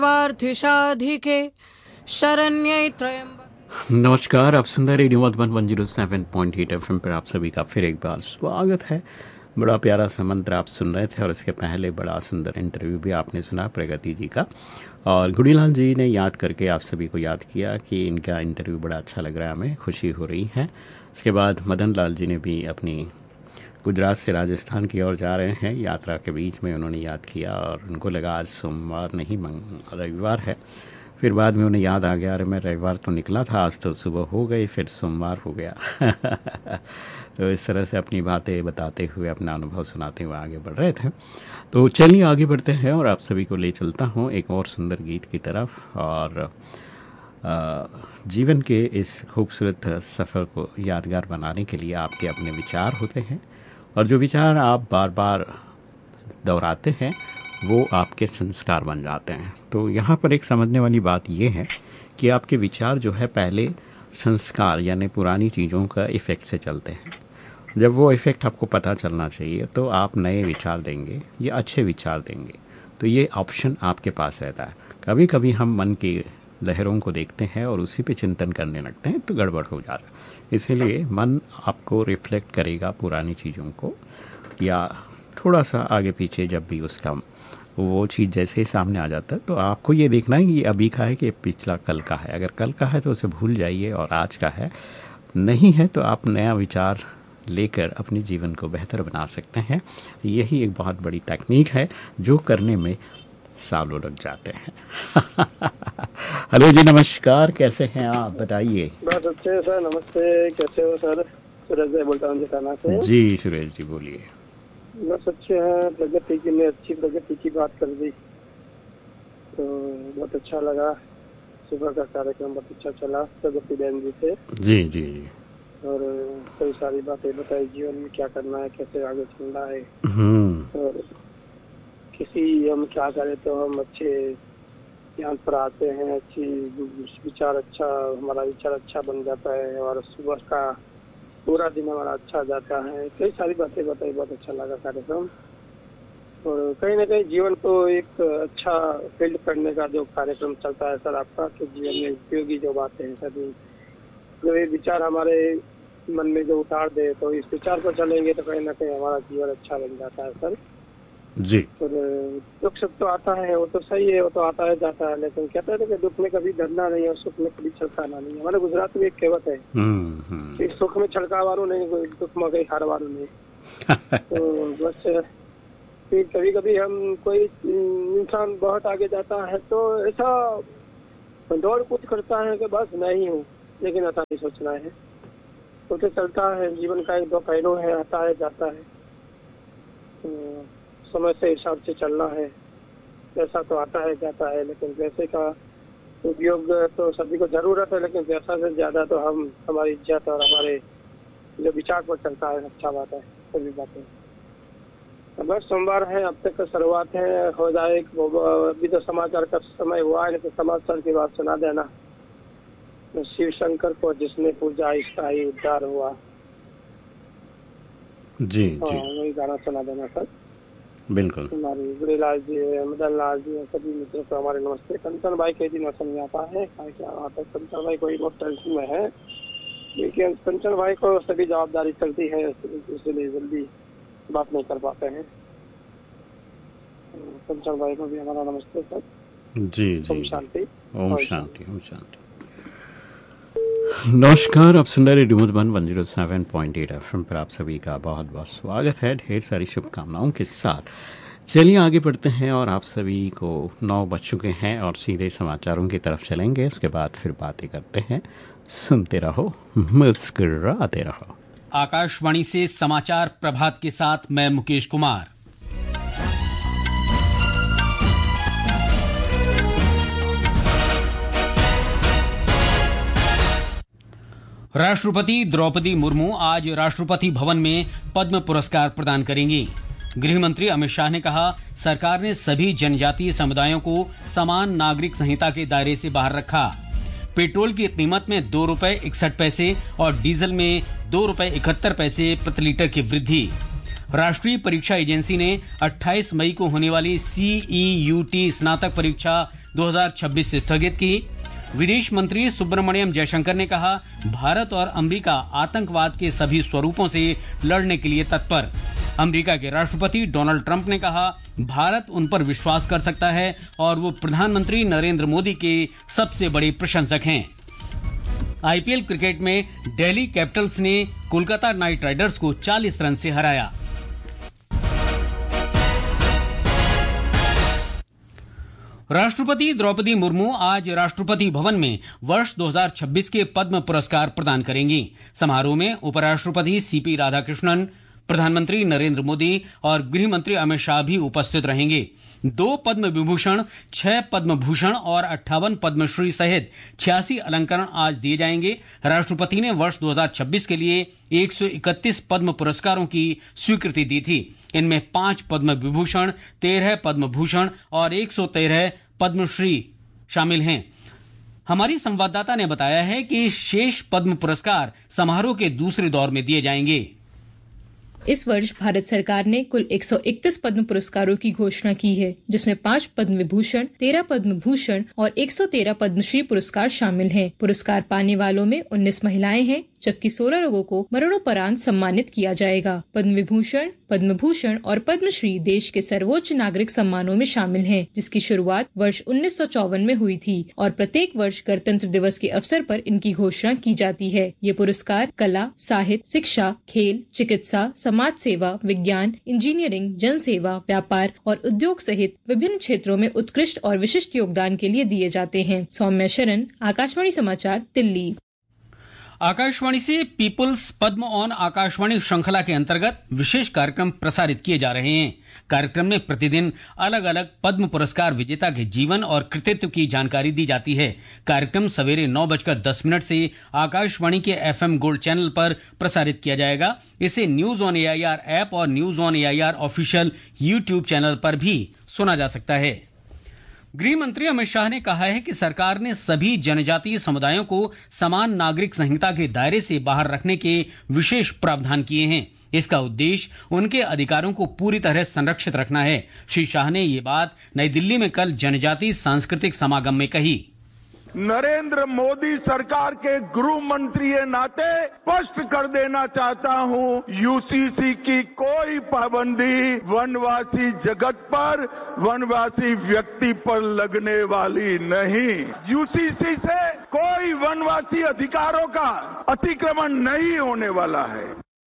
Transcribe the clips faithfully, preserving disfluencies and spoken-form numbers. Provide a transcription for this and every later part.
पार्थिशाधिके शरण्यै त्र्यंबके। नमस्कार, आप सुन रहे रेडियो मधुबन एक सौ सात पॉइंट आठ एफएम पर आप सभी का फिर एक बार स्वागत है। बड़ा प्यारा सा मंत्र आप सुन रहे थे और इसके पहले बड़ा सुंदर इंटरव्यू भी आपने सुना प्रगति जी का। और गुड़ीलाल जी ने याद करके आप सभी को याद किया कि इनका इंटरव्यू बड़ा अच्छा लग रहा है, हमें खुशी हो रही है। उसके बाद मदन लाल जी ने भी अपनी गुजरात से राजस्थान की ओर जा रहे हैं, यात्रा के बीच में उन्होंने याद किया और उनको लगा आज सोमवार नहीं मंग रविवार है। फिर बाद में उन्हें याद आ गया, अरे मैं रविवार तो निकला था, आज तो सुबह हो गई, फिर सोमवार हो गया। तो इस तरह से अपनी बातें बताते हुए, अपना अनुभव सुनाते हुए आगे बढ़ रहे थे। तो चलिए आगे बढ़ते हैं और आप सभी को ले चलता हूँ एक और सुंदर गीत की तरफ। और जीवन के इस खूबसूरत सफ़र को यादगार बनाने के लिए आपके अपने विचार होते हैं और जो विचार आप बार बार दोहराते हैं वो आपके संस्कार बन जाते हैं। तो यहाँ पर एक समझने वाली बात ये है कि आपके विचार जो है पहले संस्कार यानी पुरानी चीज़ों का इफ़ेक्ट से चलते हैं। जब वो इफ़ेक्ट आपको पता चलना चाहिए तो आप नए विचार देंगे या अच्छे विचार देंगे, तो ये ऑप्शन आपके पास रहता है। कभी कभी हम मन की लहरों को देखते हैं और उसी पे चिंतन करने लगते हैं तो गड़बड़ हो जाता है। इसीलिए मन आपको रिफ्लेक्ट करेगा पुरानी चीज़ों को, या थोड़ा सा आगे पीछे जब भी उसका वो चीज़ जैसे ही सामने आ जाता है तो आपको ये देखना है कि ये अभी का है कि पिछला कल का है। अगर कल का है तो उसे भूल जाइए और आज का है नहीं है तो आप नया विचार लेकर अपने जीवन को बेहतर बना सकते हैं। यही एक बहुत बड़ी टेक्निक है जो करने में सालों लग जाते हैं। हेलो जी, नमस्कार, कैसे हैं आप, बताइए। बहुत अच्छे सर, नमस्ते, कैसे हो सर? सुरेश भाई बोलता हूँ जटाना से। जी सुरेश जी बोलिए। बस अच्छे हैं। प्रगति की ने अच्छी प्रगति की बात कर दी तो बहुत अच्छा लगा। सुबह का कार्यक्रम बहुत अच्छा चला प्रगति बहन जी से। जी जी और कई सारी बातें बताई, जीवन में क्या करना है, कैसे आगे चलना है और किसी हम क्या करें तो हम अच्छे ज्ञान पर आते हैं, अच्छी विचार अच्छा हमारा विचार अच्छा बन जाता है और सुबह का पूरा दिन हमारा अच्छा जाता है। कई सारी बातें बताई, बहुत अच्छा लगा कार्यक्रम। और कहीं ना कहीं जीवन को एक अच्छा फील्ड करने का जो कार्यक्रम चलता है सर आपका, कि जीवन में उपयोगी जो बातें हैं सभी, जो ये विचार हमारे मन में जो उतार दे तो इस विचार पर चलेंगे तो कहीं ना कहीं हमारा जीवन अच्छा बन जाता है सर जी। और दुख सुख तो आता है, वो तो सही है, वो तो आता है जाता है, लेकिन कहते हैं कि दुख में कभी डरना नहीं और सुख में कभी छलकाना नहीं। हमारे गुजरात में एक कहावत है कि सुख में छलकावारू नहीं, कोई दुख में कहीं हारवारू नहीं। तो बस फिर कभी कभी हम कोई इंसान बहुत आगे जाता है तो ऐसा दौड़ कूद करता है कि बस मैं ही हूँ, लेकिन ऐसा नहीं सोचना है। तो तो चलता है, जीवन का एक दो पहलू है, आता है जाता है, तो समय से हिसाब से चलना है। पैसा तो आता है जाता है, लेकिन पैसे का उपयोग तो सभी को जरूरत है, लेकिन पैसा से ज्यादा तो हम हमारी इज्जत और हमारे जो विचार पर चलता है, अच्छा बात है सभी बातें। बस सोमवार है, हफ्ते का शुरुआत है, हो जाए अभी तो समाचार का समय हुआ है, लेकिन समाचार की बात सुना देना। शिव शंकर को जिसने पूजा इसका ही उद्धार हुआ। जी जी वही गाना सुना देना सर। बिल्कुल। हमारी गुड़ीलाल जी, मदन लाल जी, सभी मित्रों को हमारे नमस्ते। कंचन भाई के दिन नहीं आता है, क्या आता है, कंचन भाई कोई बहुत टेंशन में है, लेकिन कंचन भाई को सभी जवाबदारी चलती है, इसलिए जल्दी बात नहीं कर पाते हैं। कंचन भाई को भी हमारा नमस्ते सर। जी जी। ओम शांति। ओम शांति। ओम शांति। नमस्कार, आप सुन रहे रेडियो मधुबन एक सौ सात पॉइंट आठ एफएम पर आप सभी का बहुत बहुत स्वागत है, ढेर सारी शुभकामनाओं के साथ। चलिए आगे बढ़ते हैं और आप सभी को नौ बज चुके हैं और सीधे समाचारों की तरफ चलेंगे। उसके बाद फिर बातें करते हैं। सुनते रहो, मुस्कुराते रहो। आकाशवाणी से समाचार प्रभात के साथ मैं मुकेश कुमार। राष्ट्रपति द्रौपदी मुर्मू आज राष्ट्रपति भवन में पद्म पुरस्कार प्रदान करेंगी। गृह मंत्री अमित शाह ने कहा, सरकार ने सभी जनजातीय समुदायों को समान नागरिक संहिता के दायरे से बाहर रखा। पेट्रोल की कीमत में दो रुपए इकसठ पैसे और डीजल में दो रुपए इकहत्तर पैसे प्रति लीटर की वृद्धि। राष्ट्रीय परीक्षा एजेंसी ने अट्ठाईस मई को होने वाली सी ई यू टी स्नातक परीक्षा दो हज़ार छब्बीस से स्थगित की। विदेश मंत्री सुब्रमण्यम जयशंकर ने कहा, भारत और अमेरिका आतंकवाद के सभी स्वरूपों से लड़ने के लिए तत्पर। अमेरिका के राष्ट्रपति डोनाल्ड ट्रंप ने कहा, भारत उन पर विश्वास कर सकता है और वो प्रधानमंत्री नरेंद्र मोदी के सबसे बड़े प्रशंसक हैं। आईपीएल क्रिकेट में दिल्ली कैपिटल्स ने कोलकाता नाइट राइडर्स को चालीस रन से हराया। राष्ट्रपति द्रौपदी मुर्मू आज राष्ट्रपति भवन में वर्ष दो हज़ार छब्बीस के पद्म पुरस्कार प्रदान करेंगी। समारोह में उपराष्ट्रपति सीपी राधाकृष्णन, प्रधानमंत्री नरेंद्र मोदी और गृह मंत्री अमित शाह भी उपस्थित रहेंगे। दो पद्म विभूषण, छह पद्म भूषण और अट्ठावन पद्मश्री सहित छियासी अलंकरण आज दिए जाएंगे। राष्ट्रपति ने वर्ष दो हज़ार छब्बीस के लिए एक सौ इकतीस पद्म पुरस्कारों की स्वीकृति दी थी। इनमें पांच पद्म विभूषण, तेरह पद्म भूषण और एक सौ तेरह पद्मश्री शामिल हैं। हमारी संवाददाता ने बताया है कि शेष पद्म पुरस्कार समारोह के दूसरे दौर में दिए जाएंगे। इस वर्ष भारत सरकार ने कुल एक सौ इकतीस पद्म पुरस्कारों की घोषणा की है, जिसमें पांच पद्म विभूषण, तेरह पद्म भूषण और एक सौ तेरह पद्मश्री पुरस्कार शामिल हैं। पुरस्कार पाने वालों में उन्नीस महिलाएं हैं, जबकि सोलह लोगों को मरणोपरांत सम्मानित किया जाएगा। पद्म विभूषण, पद्म भूषण और पद्मश्री देश के सर्वोच्च नागरिक सम्मानों में शामिल हैं, जिसकी शुरुआत वर्ष उन्नीस सौ चौवन में हुई थी और प्रत्येक वर्ष गणतंत्र दिवस के अवसर पर इनकी घोषणा की जाती है। ये पुरस्कार कला, साहित्य, शिक्षा, खेल, चिकित्सा, समाज सेवा, विज्ञान, इंजीनियरिंग, जन सेवा, व्यापार और उद्योग सहित विभिन्न क्षेत्रों में उत्कृष्ट और विशिष्ट योगदान के लिए दिए जाते हैं। सौम्या शरण, आकाशवाणी समाचार, दिल्ली। आकाशवाणी से पीपुल्स पद्म ऑन आकाशवाणी श्रृंखला के अंतर्गत विशेष कार्यक्रम प्रसारित किए जा रहे हैं। कार्यक्रम में प्रतिदिन अलग अलग पद्म पुरस्कार विजेता के जीवन और कृतित्व की जानकारी दी जाती है। कार्यक्रम सवेरे नौ बजकर दस मिनट से आकाशवाणी के एफएम गोल्ड चैनल पर प्रसारित किया जाएगा। इसे न्यूज ऑन एआईआर ऐप और news on AIR official YouTube channel पर भी सुना जा सकता है। गृह मंत्री अमित शाह ने कहा है कि सरकार ने सभी जनजातीय समुदायों को समान नागरिक संहिता के दायरे से बाहर रखने के विशेष प्रावधान किए हैं। इसका उद्देश्य उनके अधिकारों को पूरी तरह संरक्षित रखना है। श्री शाह ने ये बात नई दिल्ली में कल जनजातीय सांस्कृतिक समागम में कही। नरेंद्र मोदी सरकार के गृह मंत्री के नाते स्पष्ट कर देना चाहता हूं, यूसीसी की कोई पाबंदी वनवासी जगत पर, वनवासी व्यक्ति पर लगने वाली नहीं। यूसीसी से कोई वनवासी अधिकारों का अतिक्रमण नहीं होने वाला है।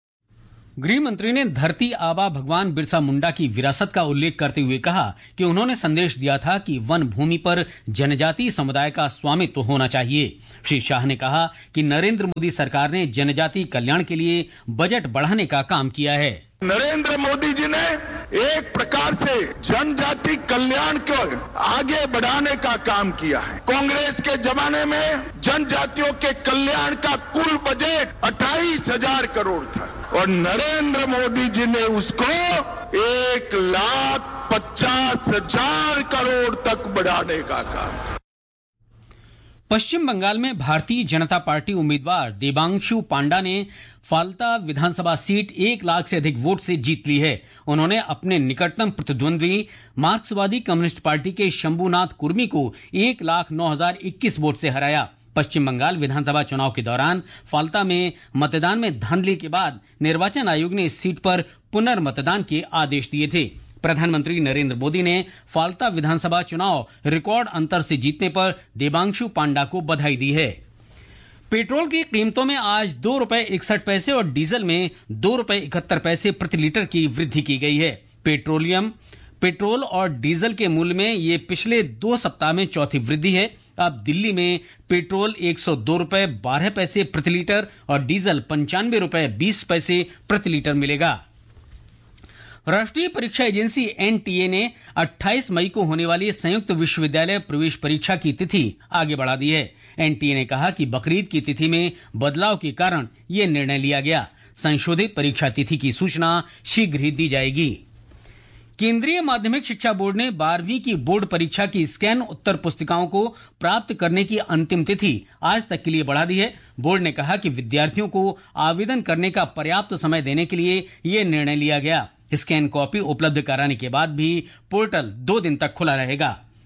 गृह मंत्री ने धरती आबा भगवान बिरसा मुंडा की विरासत का उल्लेख करते हुए कहा कि उन्होंने संदेश दिया था कि वन भूमि पर जनजातीय समुदाय का स्वामित्व होना चाहिए। श्री शाह ने कहा कि नरेंद्र मोदी सरकार ने जनजातीय कल्याण के लिए बजट बढ़ाने का काम किया है। नरेंद्र मोदी जी ने एक प्रकार से जनजाति कल्याण को आगे बढ़ाने का काम किया है। कांग्रेस के जमाने में जनजातियों के कल्याण का कुल बजट अट्ठाईस हजार करोड़ था और नरेंद्र मोदी जी ने उसको एक लाख पचास हजार करोड़ तक बढ़ाने का काम। पश्चिम बंगाल में भारतीय जनता पार्टी उम्मीदवार देबांशु पांडा ने फाल्ता विधानसभा सीट एक लाख से अधिक वोट से जीत ली है। उन्होंने अपने निकटतम प्रतिद्वंदी मार्क्सवादी कम्युनिस्ट पार्टी के शंभुनाथ कुर्मी को एक लाख नौ हजार इक्कीस वोट से हराया। पश्चिम बंगाल विधानसभा चुनाव के दौरान फाल्ता में मतदान में धांधली के बाद निर्वाचन आयोग ने इस सीट पर पुनर्मतदान के आदेश दिए थे। प्रधानमंत्री नरेंद्र मोदी ने फाल्ता विधानसभा चुनाव रिकॉर्ड अंतर से जीतने पर देबांशु पांडा को बधाई दी है। पेट्रोल की कीमतों में आज दो रुपए इकसठ पैसे और डीजल में दो रुपए इकहत्तर पैसे प्रति लीटर की वृद्धि की गई है। पेट्रोलियम पेट्रोल और डीजल के मूल्य में ये पिछले दो सप्ताह में चौथी वृद्धि है। अब दिल्ली में पेट्रोल एक सौ दो रुपए बारह पैसे प्रति लीटर और डीजल पंचानवे रुपए बीस पैसे प्रति लीटर मिलेगा। राष्ट्रीय परीक्षा एजेंसी एनटीए ने अट्ठाईस मई को होने वाली संयुक्त विश्वविद्यालय प्रवेश परीक्षा की तिथि आगे बढ़ा दी है। एनटीए ने कहा कि बकरीद की तिथि में बदलाव के कारण यह निर्णय लिया गया। संशोधित परीक्षा तिथि की सूचना शीघ्र ही दी जाएगी। केंद्रीय माध्यमिक शिक्षा बोर्ड ने बारहवीं की बोर्ड परीक्षा की स्कैन उत्तर पुस्तिकाओं को प्राप्त करने की अंतिम तिथि आज तक के लिए बढ़ा दी है। बोर्ड ने कहा कि विद्यार्थियों को आवेदन करने का पर्याप्त समय देने के लिए यह निर्णय लिया गया। स्कैन कॉपी उपलब्ध कराने के बाद भी पोर्टल दो दिन तक खुला रहेगा।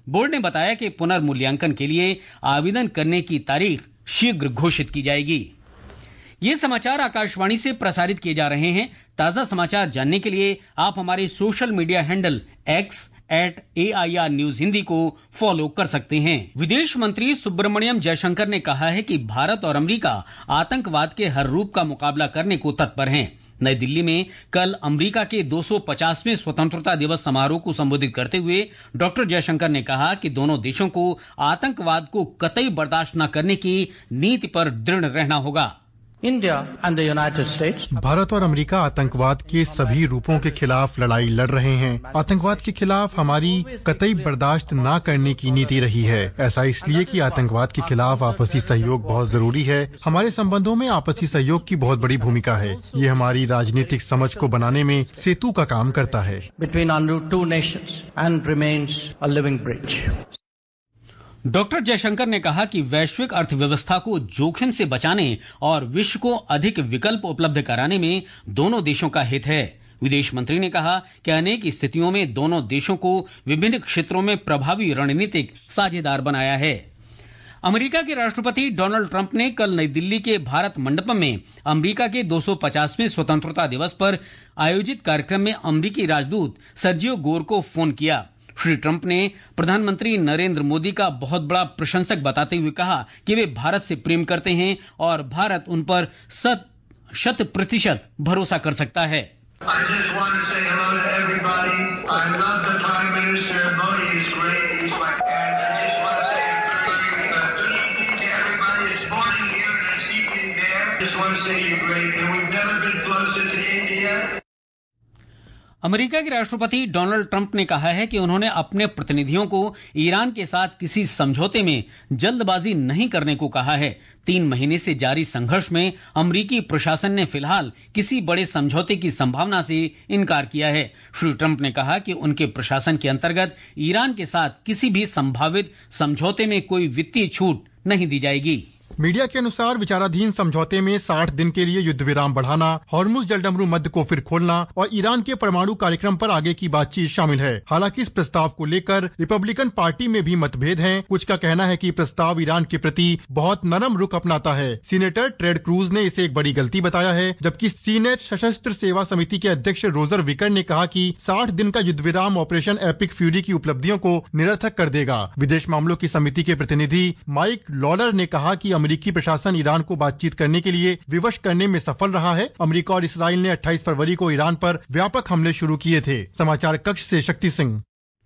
बोर्ड ने बताया कि पुनर्मूल्यांकन के लिए आवेदन करने की तारीख शीघ्र घोषित की जाएगी। ये समाचार आकाशवाणी से प्रसारित किए जा रहे हैं। ताजा समाचार जानने के लिए आप हमारे social media handle x eight A I R news Hindi को फॉलो कर सकते हैं। विदेश मंत्री सुब्रमण्यम जयशंकर ने कहा है कि भारत और अमेरिका आतंकवाद के हर रूप का मुकाबला करने को तत्पर हैं। नई दिल्ली में कल अमेरिका के दो सौ पचासवें स्वतंत्रता दिवस समारोह को संबोधित करते हुए डॉक्टर जयशंकर ने कहा कि दोनों देशों को आतंकवाद को कतई बर्दाश्त न करने की नीति पर दृढ़ रहना होगा। India and the United States. Bharat और अमेरिका आतंकवाद के सभी रूपों के खिलाफ लड़ाई लड़ रहे हैं। आतंकवाद के खिलाफ हमारी कतई बर्दाश्त न करने की नीति रही है। ऐसा इसलिए कि आतंकवाद के खिलाफ आपसी सहयोग बहुत जरूरी है। हमारे संबंधों में आपसी सहयोग की बहुत बड़ी भूमिका है। ये हमारी राजनीतिक समझ को बनाने में सेतु का काम करता है। Between our two nations and remains a living bridge. Doctor Jaishankar ने कहा कि वैश्विक अर्थव्यवस्था को जोखिम से बचाने और विश्व को अधिक विकल्प उपलब्ध कराने में दोनों देशों का हित है। विदेश मंत्री ने कहा कि अनेक स्थितियों में दोनों देशों को विभिन्न क्षेत्रों में प्रभावी रणनीतिक साझेदार बनाया है। अमेरिका के राष्ट्रपति डोनाल्ड ट्रंप ने कल नई दिल्ली के भारत मंडपम में अमेरिका के दो सौ पचासवें स्वतंत्रता दिवस पर आयोजित कार्यक्रम में अमेरिकी राजदूत सर्जियो गोर को फोन किया। श्री ट्रंप ने प्रधानमंत्री नरेंद्र मोदी का बहुत बड़ा प्रशंसक बताते हुए कहा कि वे भारत से प्रेम करते हैं और भारत उन पर शत शत प्रतिशत भरोसा कर सकता है। अमेरिका के राष्ट्रपति डोनाल्ड ट्रंप ने कहा है कि उन्होंने अपने प्रतिनिधियों को ईरान के साथ किसी समझौते में जल्दबाजी नहीं करने को कहा है। तीन महीने से जारी संघर्ष में अमेरिकी प्रशासन ने फिलहाल किसी बड़े समझौते की संभावना से इनकार किया है। श्री ट्रंप ने कहा कि उनके प्रशासन के अंतर्गत ईरान के साथ किसी भी संभावित समझौते में कोई वित्तीय छूट नहीं दी जाएगी। मीडिया के अनुसार विचाराधीन समझौते में साठ दिन के लिए युद्ध विराम बढ़ाना, हॉर्मुज जलडमरू मध्य को फिर खोलना और ईरान के परमाणु कार्यक्रम पर आगे की बातचीत शामिल है। हालांकि इस प्रस्ताव को लेकर रिपब्लिकन पार्टी में भी मतभेद हैं। कुछ का कहना है कि प्रस्ताव ईरान के प्रति बहुत नरम रुख अपनाता है। सीनेटर टेड क्रूज ने इसे एक बड़ी गलती बताया है, जबकि सीनेट सशस्त्र सेवा समिति के अध्यक्ष रोजर विकर ने कहा कि साठ दिन का युद्ध विराम ऑपरेशन एपिक फ्यूरी की उपलब्धियों को निरर्थक कर देगा। विदेश मामलों की समिति के प्रतिनिधि माइक लॉलर ने कहा कि अमेरिकी प्रशासन ईरान को बातचीत करने के लिए विवश करने में सफल रहा है। अमेरिका और इसराइल ने अट्ठाईस फरवरी को ईरान पर व्यापक हमले शुरू किए थे। समाचार कक्ष से शक्ति सिंह।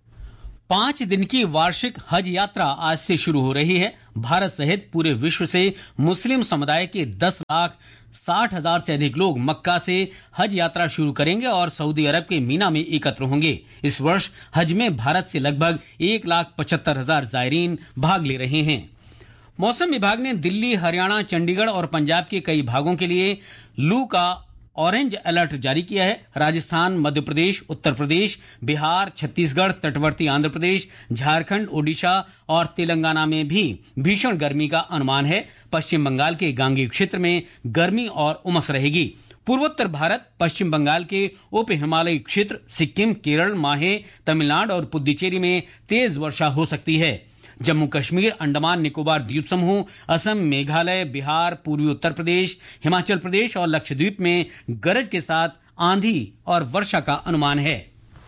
पांच दिन की वार्षिक हज यात्रा आज से शुरू हो रही है। भारत सहित पूरे विश्व से मुस्लिम समुदाय के दस लाख साठ हजार से अधिक लोग मक्का से हज यात्रा शुरू करेंगे और सऊदी अरब के मीना में एकत्र होंगे। इस वर्ष हज में भारत से लगभग एक लाख पचहत्तर हजार जायरीन भाग ले रहे हैं। मौसम विभाग ने दिल्ली, हरियाणा, चंडीगढ़ और पंजाब के कई भागों के लिए लू का ऑरेंज अलर्ट जारी किया है। राजस्थान, मध्य प्रदेश, उत्तर प्रदेश, बिहार, छत्तीसगढ़, तटवर्ती आंध्र प्रदेश, झारखंड, ओडिशा और तेलंगाना में भी भीषण गर्मी का अनुमान है। पश्चिम बंगाल के गांगी क्षेत्र में गर्मी और उमस रहेगी। पूर्वोत्तर भारत, पश्चिम बंगाल के उप हिमालयी क्षेत्र, सिक्किम, केरल, माहे, तमिलनाडु और पुद्दुचेरी में तेज वर्षा हो सकती है। जम्मू कश्मीर, अंडमान निकोबार द्वीप समूह, असम, मेघालय, बिहार, पूर्वी उत्तर प्रदेश, हिमाचल प्रदेश और लक्षद्वीप में गरज के साथ आंधी और वर्षा का अनुमान है।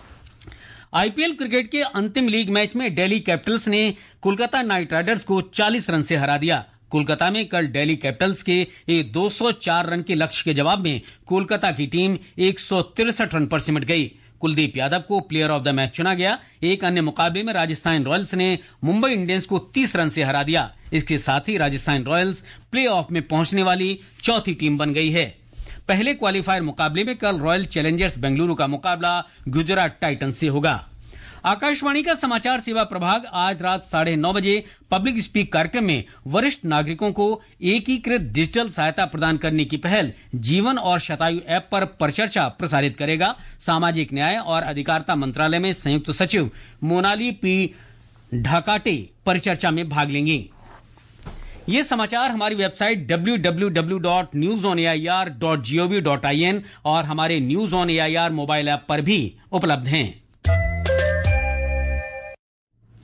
आईपीएल क्रिकेट के अंतिम लीग मैच में दिल्ली कैपिटल्स ने कोलकाता नाइट राइडर्स को चालीस रन से हरा दिया। कोलकाता में कल दिल्ली कैपिटल्स के एक दो सौ चार रन के लक्ष्य के जवाब में कोलकाता की टीम एक सौ तिरसठ रन पर सिमट गई। कुलदीप यादव को प्लेयर ऑफ द मैच चुना गया। एक अन्य मुकाबले में राजस्थान रॉयल्स ने मुंबई इंडियंस को तीस रन से हरा दिया। इसके साथ ही राजस्थान रॉयल्स प्लेऑफ में पहुंचने वाली चौथी टीम बन गई है। पहले क्वालिफायर मुकाबले में कल रॉयल चैलेंजर्स बेंगलुरु का मुकाबला गुजरात टाइटंस से होगा। आकाशवाणी का समाचार सेवा प्रभाग आज रात साढ़े नौ बजे पब्लिक स्पीक कार्यक्रम में वरिष्ठ नागरिकों को एकीकृत डिजिटल सहायता प्रदान करने की पहल जीवन और शतायु ऐप पर परिचर्चा प्रसारित करेगा। सामाजिक न्याय और अधिकारिता मंत्रालय में संयुक्त सचिव मोनाली पी ढाकाटे परिचर्चा में भाग लेंगी। ये समाचार हमारी website W W W dot news on A I R dot G O V dot I N और हमारे news on A I R mobile app पर भी उपलब्ध हैं।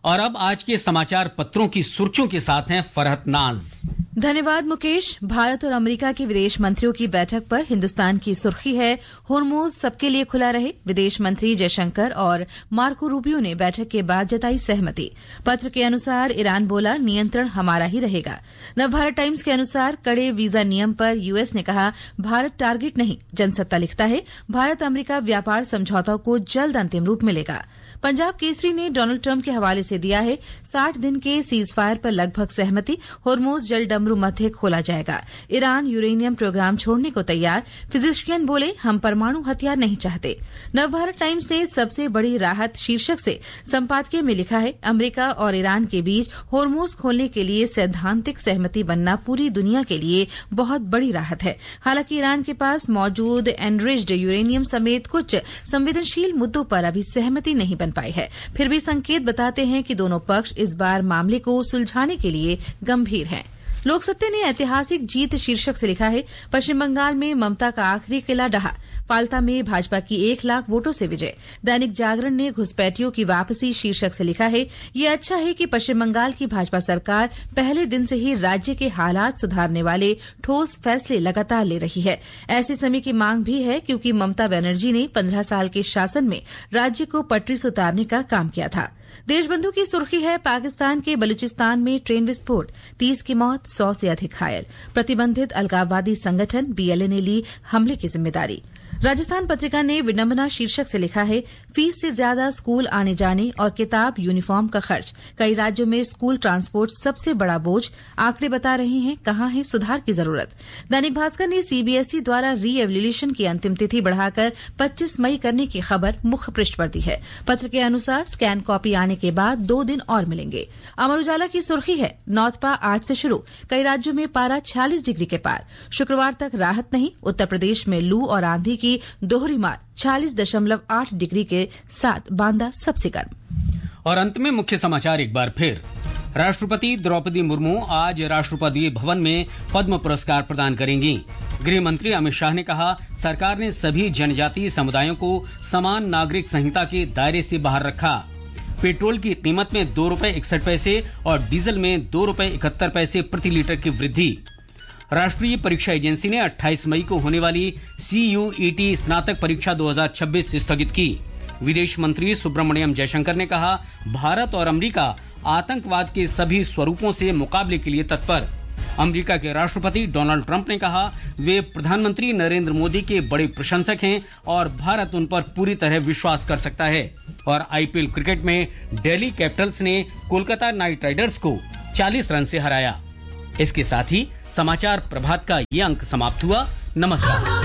और अब आज के समाचार पत्रों की सुर्खियों के साथ हैं फरहत नाज। धन्यवाद मुकेश। भारत और अमेरिका के विदेश मंत्रियों की बैठक पर हिंदुस्तान की सुर्खी है, होर्मुज सबके लिए खुला रहे। विदेश मंत्री जयशंकर और मार्को रूबियो ने बैठक के बाद जताई सहमति। पत्र के अनुसार ईरान बोला, नियंत्रण हमारा ही रहेगा। नवभारत टाइम्स के अनुसार कड़े वीजा नियम पर यूएस ने कहा, भारत टारगेट नहीं। जनसत्ता लिखता है, भारत अमेरिका व्यापार समझौता को जल्द अंतिम रूप मिलेगा। पंजाब केसरी ने डोनाल्ड ट्रंप के हवाले से दिया है, साठ दिन के सीज फायर पर लगभग सहमति। होर्मुज जल डमरू मध्य खोला जाएगा। ईरान यूरेनियम प्रोग्राम छोड़ने को तैयार। फिजिशियन बोले, हम परमाणु हथियार नहीं चाहते। नवभारत टाइम्स ने सबसे बड़ी राहत शीर्षक से संपादकीय में लिखा है, अमेरिका और ईरान के बीच होर्मुज खोलने के लिए सैद्धांतिक सहमति बनना पूरी दुनिया के लिए बहुत बड़ी राहत है। हालांकि ईरान के पास मौजूद एनरिच्ड यूरेनियम समेत कुछ संवेदनशील मुद्दों पर अभी सहमति नहीं बन पाई है। फिर भी संकेत बताते हैं कि दोनों पक्ष इस बार मामले को सुलझाने के लिए गंभीर हैं। लोकसत्ता ने ऐतिहासिक जीत शीर्षक से लिखा है, पश्चिम बंगाल में ममता का आखिरी किला ढहा। पाल्ता में भाजपा की एक लाख वोटों से विजय। दैनिक जागरण ने घुसपैठियों की वापसी शीर्षक से लिखा है, ये अच्छा है कि पश्चिम बंगाल की भाजपा सरकार पहले दिन से ही राज्य के हालात सुधारने वाले ठोस फैसले लगातार ले रही है। ऐसे समय की मांग भी है क्योंकि ममता बनर्जी ने पंद्रह साल के शासन में राज्य को पटरी से उतारने का काम किया था। देशबंधु की सुर्खी है, पाकिस्तान के बलूचिस्तान में ट्रेन विस्फोट, तीस की मौत, सौ से अधिक घायल। प्रतिबंधित अलगाववादी संगठन बीएलए ने ली हमले की जिम्मेदारी। राजस्थान पत्रिका ने विडंबना शीर्षक से लिखा है, फीस से ज्यादा स्कूल आने जाने और किताब यूनिफॉर्म का खर्च। कई राज्यों में स्कूल ट्रांसपोर्ट सबसे बड़ा बोझ। आंकड़े बता रहे हैं कहां है सुधार की जरूरत। दैनिक भास्कर ने सीबीएसई द्वारा री एवल्यूशन की अंतिम तिथि बढ़ाकर पच्चीस मई करने की खबर मुख्य पृष्ठ पर दी है। पत्र के अनुसार स्कैन कॉपी आने के बाद दो दिन और मिलेंगे। अमर उजाला की सुर्खी है, नौतपा आज से शुरू। कई राज्यों में पारा छियालीस डिग्री के पार। शुक्रवार तक राहत नहीं। उत्तर प्रदेश में लू और आंधी की दोहरी मार, छियालीस दशमलव आठ डिग्री के साथ बांदा सबसे गर्म। और अंत में मुख्य समाचार एक बार फिर। राष्ट्रपति द्रौपदी मुर्मू आज राष्ट्रपति भवन में पद्म पुरस्कार प्रदान करेंगी। गृह मंत्री अमित शाह ने कहा, सरकार ने सभी जनजातीय समुदायों को समान नागरिक संहिता के दायरे से बाहर रखा। पेट्रोल की कीमत में दो रुपए इकसठ पैसे और डीजल में दो रुपए इकहत्तर पैसे प्रति लीटर की वृद्धि। राष्ट्रीय परीक्षा एजेंसी ने अट्ठाईस मई को होने वाली सीयूईटी स्नातक परीक्षा दो हज़ार छब्बीस स्थगित की। विदेश मंत्री सुब्रमण्यम जयशंकर ने कहा, भारत और अमेरिका आतंकवाद के सभी स्वरूपों से मुकाबले के लिए तत्पर। अमेरिका के राष्ट्रपति डोनाल्ड ट्रंप ने कहा, वे प्रधानमंत्री नरेंद्र मोदी के बड़े प्रशंसक हैं और भारत उन पर पूरी तरह विश्वास कर सकता है। और आईपीएल क्रिकेट में दिल्ली कैपिटल्स ने कोलकाता नाइट राइडर्स को चालीस रन से हराया। इसके साथ ही समाचार प्रभात का ये अंक समाप्त हुआ। नमस्कार।